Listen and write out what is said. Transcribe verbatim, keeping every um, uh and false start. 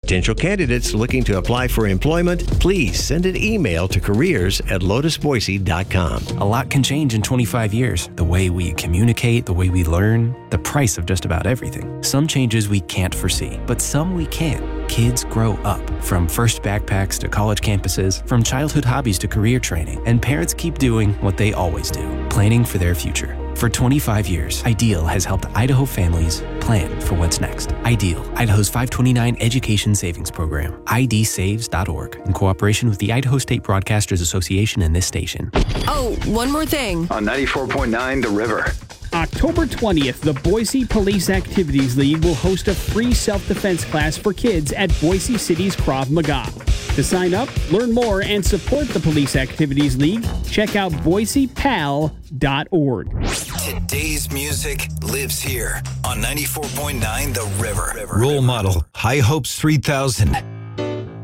Potential candidates looking to apply for employment, please send an email to careers at lotus boise dot com. A lot can change in twenty-five years. The way we communicate, the way we learn, the price of just about everything. Some changes we can't foresee, but some we can. Kids grow up. From first backpacks to college campuses, from childhood hobbies to career training, and parents keep doing what they always do, planning for their future. For twenty-five years, IDEAL has helped Idaho families plan for what's next. IDEAL, Idaho's five twenty-nine Education Savings Program, I D saves dot org, in cooperation with the Idaho State Broadcasters Association and this station. Oh, one more thing. On ninety-four point nine The River. October twentieth, the Boise Police Activities League will host a free self-defense class for kids at Boise City's Krav Maga. To sign up, learn more, and support the Police Activities League, check out boise pal dot org. Today's music lives here on ninety-four point nine The River. Role model, High Hopes three thousand.